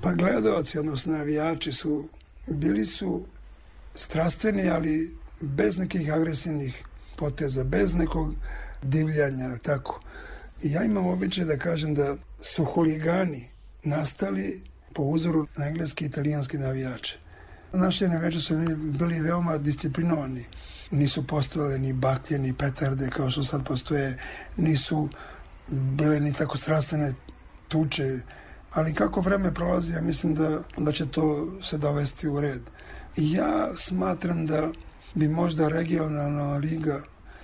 Pa gledaoci, odnosno navijači bili su strastveni, ali bez nekih agresivnih poteza, bez nekog divljanja, tako. I ja imam običaj da kažem da su huligani nastali po uzoru na engleski i italijanski navijače. Naši navijači su bili veoma disciplinovani. Nisu postojale ni baklje, ni petarde kao što sad postoje, nisu bile ni tako strastvene tuče, ali kako vreme prolazi, ja mislim da će to se dovesti u red. I ja smatram da bi možda regionalna liga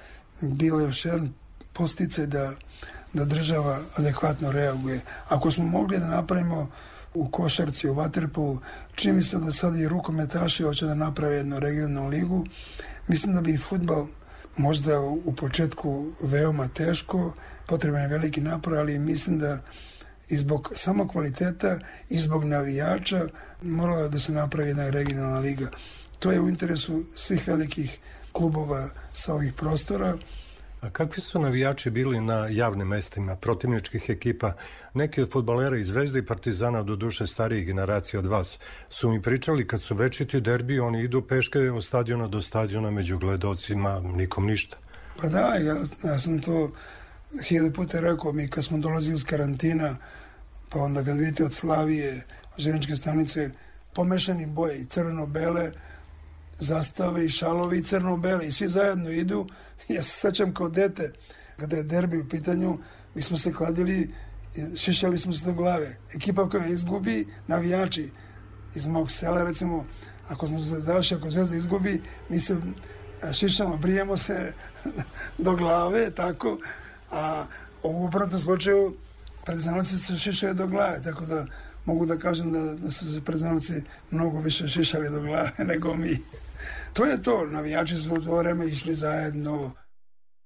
bila još jedan podsticaj da država adekvatno reaguje. Ako smo mogli da napravimo u košarci, u vaterpolu, čini mi se da sad i rukometaši hoće da naprave jednu regionalnu ligu, mislim da bi i fudbal možda u početku veoma teško, potreban je veliki napor, ali mislim da i zbog samo kvaliteta i zbog navijača morala da se napravi jedna regionalna liga. To je u interesu svih velikih klubova sa ovih prostora. A kakvi su navijači bili na javnim mestima protivničkih ekipa? Neki od fudbalera iz Zvezde i Partizana, do duše starijih generacija od vas, su mi pričali kad su večiti derbi, oni idu peške od stadiona do stadiona, među gledocima nikom ništa. Pa da, ja sam to 1000 puta rekao, mi kad smo dolazili iz karantina, pa onda kad vidite od Slavije, od železničke stanice, pomešani boje i crveno-bele, zastave i šalovi i crno-bele i svi zajedno idu. Ja se sećam kao dete, kada je derbi u pitanju, mi smo se kladili, šišali smo se do glave. Ekipa koja izgubi, navijači iz mog sela, recimo, ako smo zvezdaši, ako Zvezda izgubi, mi se šišamo, brijemo se do glave, tako, a u obrnutom slučaju Partizanovci se šišaju do glave, tako da mogu da kažem da su se Partizanovci mnogo više šišali do glave nego mi. To je to, navijači su u to vreme išli zajedno,